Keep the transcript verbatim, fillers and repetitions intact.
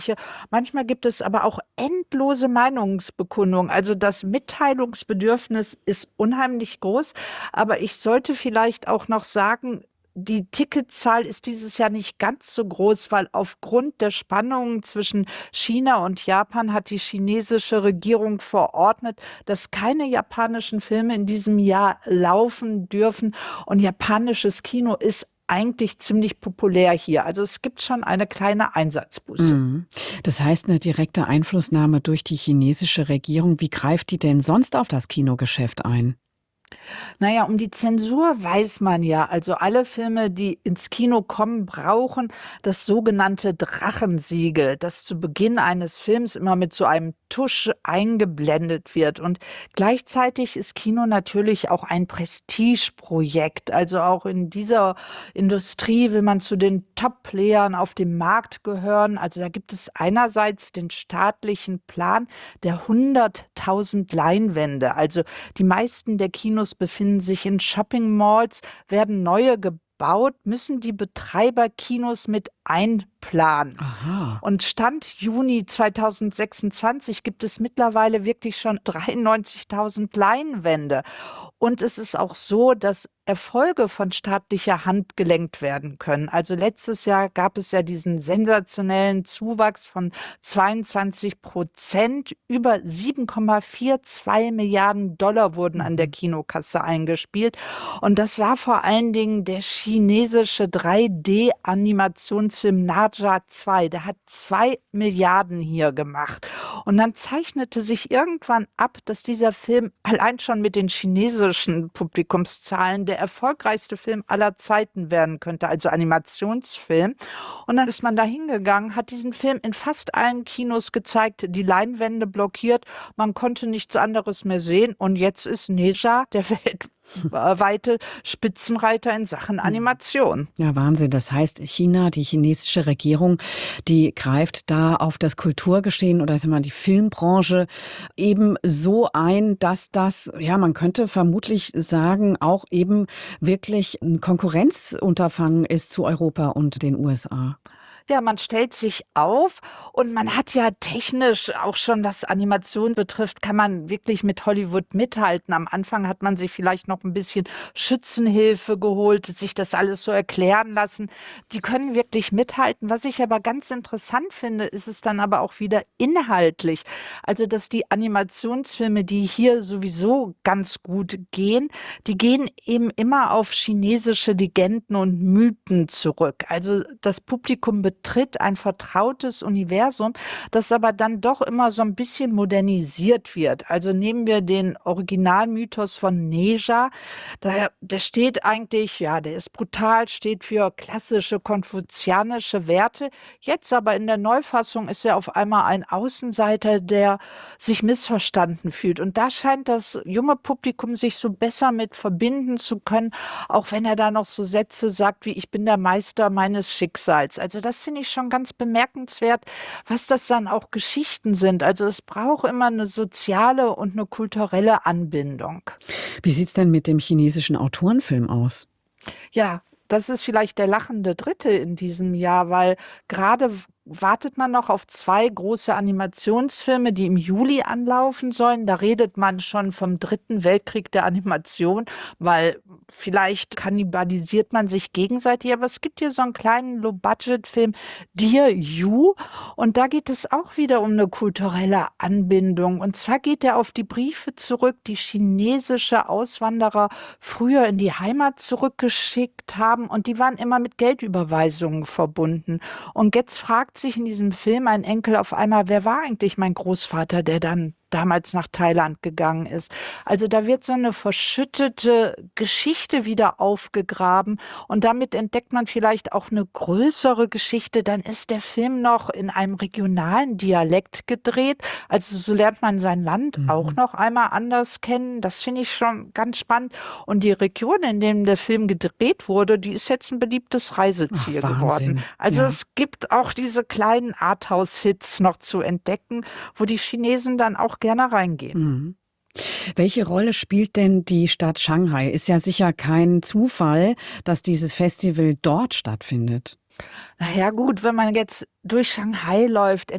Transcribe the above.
Manchmal gibt es aber auch endlose Meinungsbekundungen. Also das Mitteilungsbedürfnis ist unheimlich groß. Aber ich sollte vielleicht auch noch sagen, die Ticketzahl ist dieses Jahr nicht ganz so groß, weil aufgrund der Spannungen zwischen China und Japan hat die chinesische Regierung verordnet, dass keine japanischen Filme in diesem Jahr laufen dürfen. Und japanisches Kino ist eigentlich ziemlich populär hier. Also es gibt schon eine kleine Einsatzbuße. Mhm. Das heißt, eine direkte Einflussnahme durch die chinesische Regierung. Wie greift die denn sonst auf das Kinogeschäft ein? Naja, um die Zensur weiß man ja. Also alle Filme, die ins Kino kommen, brauchen das sogenannte Drachensiegel, das zu Beginn eines Films immer mit so einem Tusch eingeblendet wird. Und gleichzeitig ist Kino natürlich auch ein Prestigeprojekt. Also auch in dieser Industrie will man zu den Top-Playern auf dem Markt gehören. Also da gibt es einerseits den staatlichen Plan der hunderttausend Leinwände. Also die meisten der Kinos befinden sich in Shopping Malls, werden neue gebaut, müssen die Betreiber Kinos mit einplanen. Aha. Und Stand Juni zweitausendsechsundzwanzig gibt es mittlerweile wirklich schon dreiundneunzigtausend Leinwände. Und es ist auch so, dass Erfolge von staatlicher Hand gelenkt werden können. Also letztes Jahr gab es ja diesen sensationellen Zuwachs von zweiundzwanzig Prozent. Über sieben Komma zweiundvierzig Milliarden Dollar wurden an der Mhm. Kinokasse eingespielt. Und das war vor allen Dingen der chinesische drei D-Animationsfilm Naja zwei. Der hat zwei Milliarden hier gemacht. Und dann zeichnete sich irgendwann ab, dass dieser Film allein schon mit den chinesischen Publikumszahlen der erfolgreichste Film aller Zeiten werden könnte, also Animationsfilm. Und dann ist man da hingegangen, hat diesen Film in fast allen Kinos gezeigt, die Leinwände blockiert, man konnte nichts anderes mehr sehen. Und jetzt ist Neja der weltweite Spitzenreiter in Sachen Mhm. Animation. Ja, Wahnsinn. Das heißt, China, die chinesische Regierung, die greift da auf das Kulturgeschehen oder ich sag mal die Filmbranche eben so ein, dass das, ja, man könnte vermutlich sagen, auch eben wirklich ein Konkurrenzunterfangen ist zu Europa und den U S A. Ja, man stellt sich auf und man hat ja technisch auch schon, was Animation betrifft, kann man wirklich mit Hollywood mithalten. Am Anfang hat man sich vielleicht noch ein bisschen Schützenhilfe geholt, sich das alles so erklären lassen. Die können wirklich mithalten. Was ich aber ganz interessant finde, ist es dann aber auch wieder inhaltlich. Also, dass die Animationsfilme, die hier sowieso ganz gut gehen, die gehen eben immer auf chinesische Legenden und Mythen zurück. Also das Publikum betritt ein vertrautes Universum, das aber dann doch immer so ein bisschen modernisiert wird. Also nehmen wir den Originalmythos von Neja. Der, der steht eigentlich, ja, der ist brutal, steht für klassische konfuzianische Werte. Jetzt aber in der Neufassung ist er auf einmal ein Außenseiter, der sich missverstanden fühlt. Und da scheint das junge Publikum sich so besser mit verbinden zu können, auch wenn er da noch so Sätze sagt wie ich bin der Meister meines Schicksals. Also das finde ich schon ganz bemerkenswert, was das dann auch Geschichten sind. Also es braucht immer eine soziale und eine kulturelle Anbindung. Wie sieht's denn mit dem chinesischen Autorenfilm aus? Ja, das ist vielleicht der lachende Dritte in diesem Jahr, weil gerade w- wartet man noch auf zwei große Animationsfilme, die im Juli anlaufen sollen. Da redet man schon vom Dritten Weltkrieg der Animation, weil vielleicht kannibalisiert man sich gegenseitig. Aber es gibt hier so einen kleinen Low-Budget-Film, Dear You. Und da geht es auch wieder um eine kulturelle Anbindung. Und zwar geht er auf die Briefe zurück, die chinesische Auswanderer früher in die Heimat zurückgeschickt haben und die waren immer mit Geldüberweisungen verbunden. Und jetzt fragt sich in diesem Film ein Enkel auf einmal, wer war eigentlich mein Großvater, der dann damals nach Thailand gegangen ist. Also da wird so eine verschüttete Geschichte wieder aufgegraben und damit entdeckt man vielleicht auch eine größere Geschichte. Dann ist der Film noch in einem regionalen Dialekt gedreht. Also so lernt man sein Land auch Mhm. noch einmal anders kennen. Das finde ich schon ganz spannend. Und die Region, in der der Film gedreht wurde, die ist jetzt ein beliebtes Ach, Reiseziel geworden. Wahnsinn. Also Ja. es gibt auch diese kleinen Arthouse-Hits noch zu entdecken, wo die Chinesen dann auch gerne reingehen. Mhm. Welche Rolle spielt denn die Stadt Shanghai? Ist ja sicher kein Zufall, dass dieses Festival dort stattfindet. Na ja, gut, wenn man jetzt durch Shanghai läuft,